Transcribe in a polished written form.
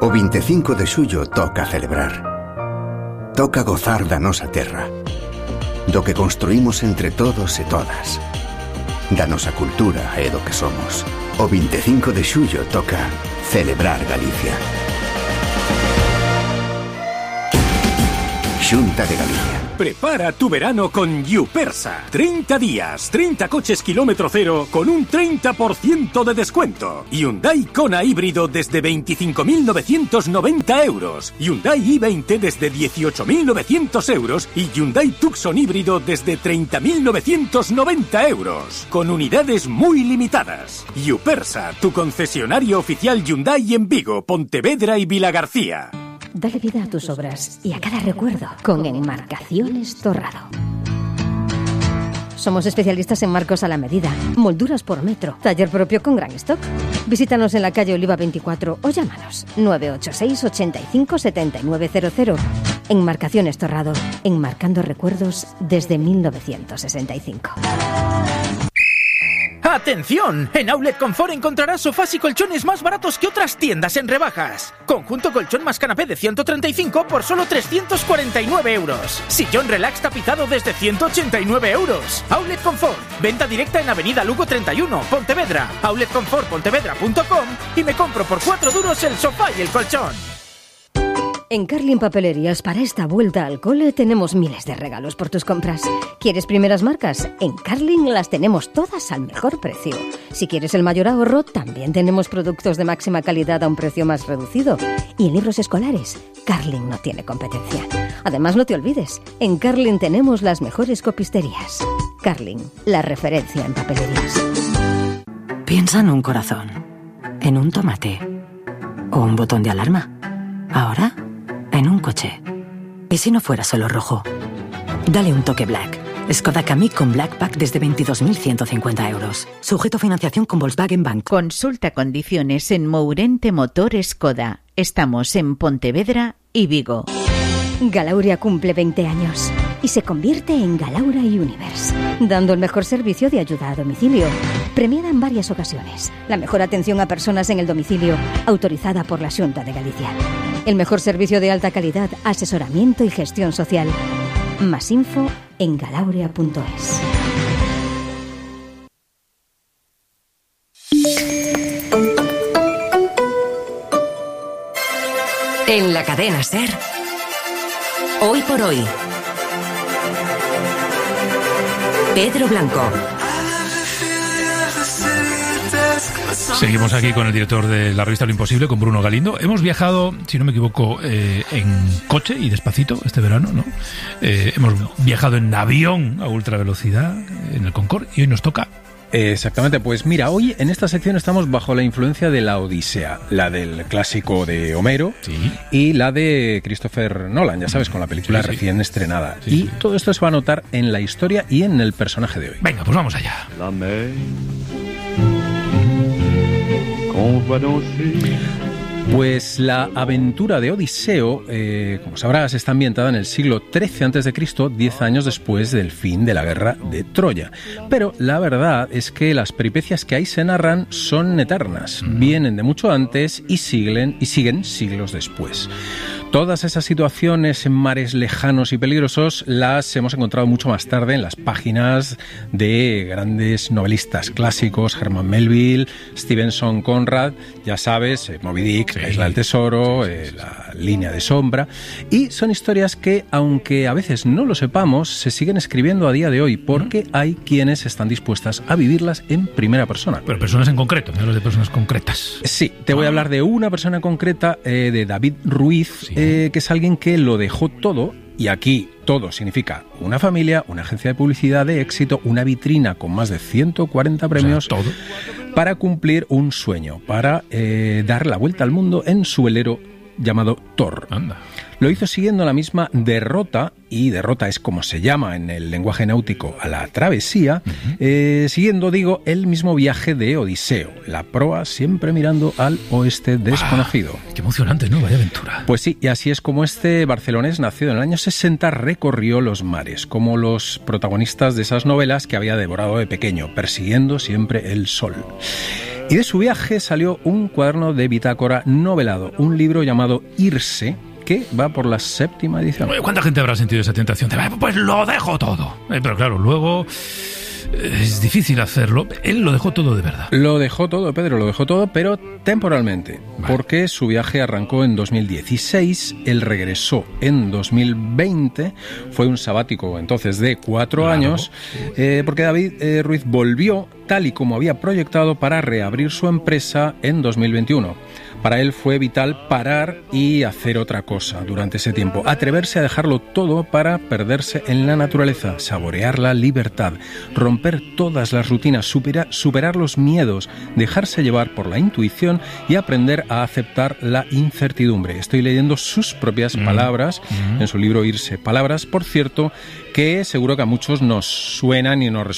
O 25 de xullo toca celebrar. Toca gozar da nosa terra, do que construímos entre todos e todas, da nosa cultura e do que somos. O 25 de xullo toca celebrar Galicia. Xunta de Galicia. Prepara tu verano con Yupersa. 30 días, 30 coches kilómetro cero con un 30% de descuento. Hyundai Kona híbrido desde 25.990 euros. Hyundai i20 desde 18.900 euros. Y Hyundai Tucson híbrido desde 30.990 euros. Con unidades muy limitadas. Yupersa, tu concesionario oficial Hyundai en Vigo, Pontevedra y Vilagarcía. Dale vida a tus obras y a cada recuerdo con Enmarcaciones Torrado. Somos especialistas en marcos a la medida, molduras por metro, taller propio con gran stock. Visítanos en la calle Oliva 24 o llámanos 986 85 7900. Enmarcaciones Torrado, enmarcando recuerdos desde 1965. ¡Atención! En Outlet Confort encontrarás sofás y colchones más baratos que otras tiendas en rebajas. Conjunto colchón más canapé de 135 por solo 349 euros. Sillón relax tapizado desde 189 euros. Outlet Confort. Venta directa en Avenida Lugo 31, Pontevedra. outletconfortpontevedra.com y me compro por 4 duros el sofá y el colchón. En Carlin Papelerías, para esta vuelta al cole, tenemos miles de regalos por tus compras. ¿Quieres primeras marcas? En Carlin las tenemos todas al mejor precio. Si quieres el mayor ahorro, también tenemos productos de máxima calidad a un precio más reducido. Y en libros escolares, Carlin no tiene competencia. Además, no te olvides, en Carlin tenemos las mejores copisterías. Carlin, la referencia en papelerías. Piensa en un corazón, en un tomate o un botón de alarma. Ahora, en un coche. ¿Y si no fuera solo rojo? Dale un toque Black. Skoda Kamiq con Black Pack desde 22.150 euros. Sujeto a financiación con Volkswagen Bank. Consulta condiciones en Mourente Motor Skoda. Estamos en Pontevedra y Vigo. Galauria cumple 20 años y se convierte en Galaura Universe, dando el mejor servicio de ayuda a domicilio. Premiada en varias ocasiones. La mejor atención a personas en el domicilio, autorizada por la Xunta de Galicia. El mejor servicio de alta calidad, asesoramiento y gestión social. Más info en galauria.es. En la cadena SER, Hoy por Hoy, Pedro Blanco. Seguimos aquí con el director de la revista Lo Imposible, con Bruno Galindo. Hemos viajado, si no me equivoco, en coche y despacito este verano, ¿no? Hemos viajado en avión a ultra velocidad, en el Concorde, y hoy nos toca... Exactamente, pues mira, hoy en esta sección estamos bajo la influencia de la Odisea, la del clásico de Homero, sí, y la de Christopher Nolan, ya sabes, con la película recién estrenada. Sí, y todo esto se va a notar en la historia y en el personaje de hoy. Venga, pues vamos allá. La mer, qu'on va danser. Pues la aventura de Odiseo, como sabrás, está ambientada en el siglo XIII a.C., 10 años después del fin de la guerra de Troya. Pero la verdad es que las peripecias que ahí se narran son eternas, vienen de mucho antes y siguen siglos después. Todas esas situaciones en mares lejanos y peligrosos las hemos encontrado mucho más tarde en las páginas de grandes novelistas clásicos, Herman Melville, Stevenson Conrad, ya sabes, Moby Dick, La Isla del Tesoro, La Línea de Sombra, y son historias que, aunque a veces no lo sepamos, se siguen escribiendo a día de hoy porque hay quienes están dispuestas a vivirlas en primera persona. Pero personas en concreto, me hablas de personas concretas. Sí, te voy a hablar de una persona concreta, de David Ruiz, que es alguien que lo dejó todo, y aquí todo significa una familia, una agencia de publicidad de éxito, una vitrina con más de 140 premios, todo, para cumplir un sueño, para dar la vuelta al mundo en su velero llamado Thor. Anda. Lo hizo siguiendo la misma derrota, y derrota es como se llama en el lenguaje náutico a la travesía, siguiendo, digo, el mismo viaje de Odiseo, la proa siempre mirando al oeste desconocido. ¡Qué emocionante!, ¿no? Vaya aventura. Pues sí, y así es como este barcelonés, nacido en el año 60, recorrió los mares, como los protagonistas de esas novelas que había devorado de pequeño, persiguiendo siempre el sol. Y de su viaje salió un cuaderno de bitácora novelado, un libro llamado Irse, que va por la 7ª edición. ¿Cuánta gente habrá sentido esa tentación? Pues lo dejo todo. Pero claro, luego es difícil hacerlo. Él lo dejó todo de verdad. Lo dejó todo, Pedro, lo dejó todo, pero temporalmente. Vale. Porque su viaje arrancó en 2016, él regresó en 2020, fue un sabático entonces de 4 años, porque David Ruiz volvió tal y como había proyectado para reabrir su empresa en 2021. Para él fue vital parar y hacer otra cosa durante ese tiempo, atreverse a dejarlo todo para perderse en la naturaleza, saborear la libertad, romper todas las rutinas, superar los miedos, dejarse llevar por la intuición y aprender a aceptar la incertidumbre. Estoy leyendo sus propias palabras en su libro Irse. Palabras, por cierto, que seguro que a muchos nos suenan y nos